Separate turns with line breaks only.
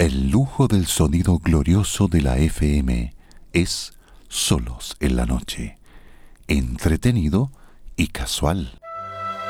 El lujo del sonido glorioso de la FM es Solos en la Noche, entretenido y casual.